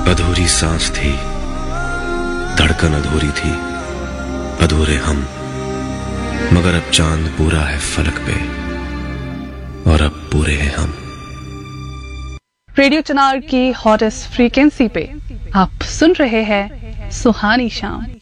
अधूरी सांस थी, धड़कन अधूरी थी, अधूरे हम। मगर अब चांद पूरा है फलक पे और अब पूरे हैं हम। रेडियो चिनार की हॉटेस्ट फ्रीक्वेंसी पे आप सुन रहे हैं सुहानी शाम।